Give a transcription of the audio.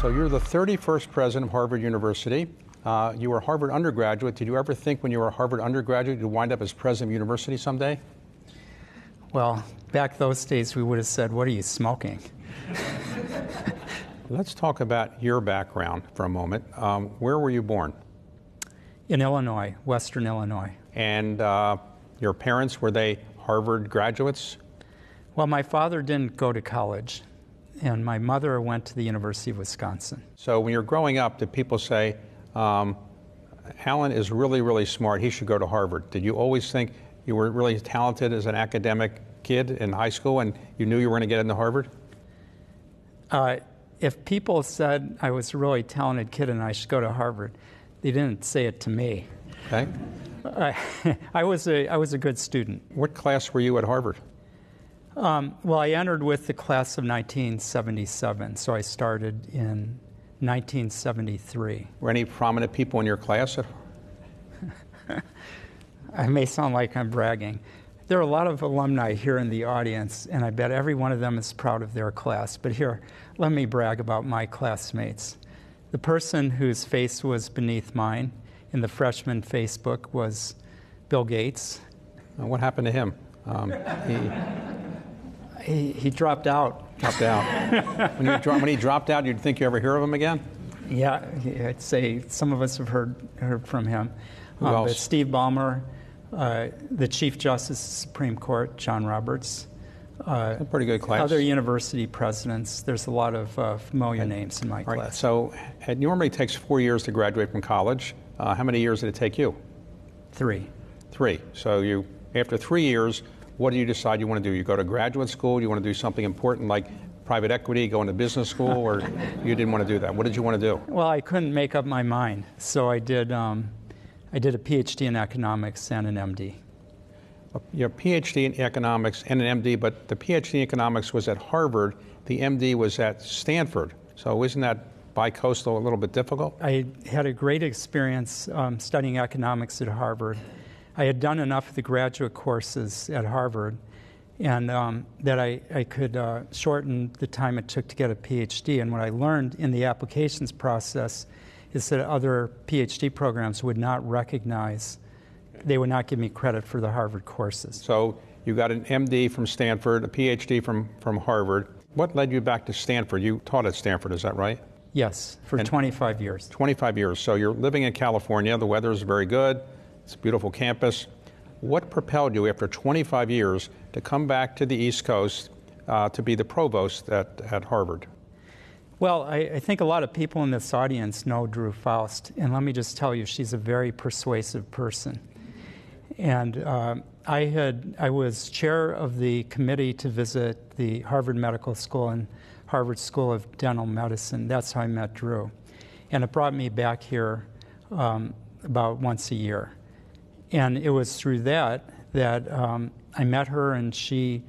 So you're the 31st president of Harvard University. You were a Harvard undergraduate. Did you ever think when you were a Harvard undergraduate you'd wind up as president of university someday? Well, back those days we would have said, what are you smoking? Let's talk about your background for a moment. Where were you born? In Illinois, Western Illinois. And your parents, were they Harvard graduates? Well, my father didn't go to college, and my mother went to the University of Wisconsin. So when you're growing up, did people say, Alan is really, really smart, he should go to Harvard? Did you always think you were really talented as an academic kid in high school and you knew you were going to get into Harvard? If people said I was a really talented kid and I should go to Harvard, they didn't say it to me. Okay. I was a good student. What class were you at Harvard? Well, I entered with the class of 1977, so I started in 1973. Were any prominent people in your class? I may sound like I'm bragging. There are a lot of alumni here in the audience, and I bet every one of them is proud of their class. But here, let me brag about my classmates. The person whose face was beneath mine in the freshman Facebook was Bill Gates. What happened to him? He dropped out. Dropped out. When he dropped out, you'd think you ever hear of him again? Yeah, I'd say some of us have heard from him. Who else? But Steve Ballmer, the Chief Justice of the Supreme Court, John Roberts. A pretty good class. Other university presidents. There's a lot of familiar names in my class. Right. So it normally takes 4 years to graduate from college. How many years did it take you? 3. 3. So after 3 years, what do you decide you want to do? You go to graduate school? You want to do something important like private equity, go into business school, or you didn't want to do that? What did you want to do? Well, I couldn't make up my mind, so I did a PhD in economics and an MD. Your PhD in economics and an MD, but the PhD in economics was at Harvard. The MD was at Stanford. So isn't that bi-coastal a little bit difficult? I had a great experience studying economics at Harvard. I had done enough of the graduate courses at Harvard and that I could shorten the time it took to get a PhD. And what I learned in the applications process is that other PhD programs would not recognize, they would not give me credit for the Harvard courses. So you got an MD from Stanford, a PhD from Harvard. What led you back to Stanford? You taught at Stanford, is that right? Yes, for 25 years. 25 years. So you're living in California. The weather is very good. It's a beautiful campus. What propelled you after 25 years to come back to the East Coast to be the provost at Harvard? Well, I think a lot of people in this audience know Drew Faust, and let me just tell you, she's a very persuasive person. And I was chair of the committee to visit the Harvard Medical School and Harvard School of Dental Medicine. That's how I met Drew. And it brought me back here about once a year. And it was through that I met her, and she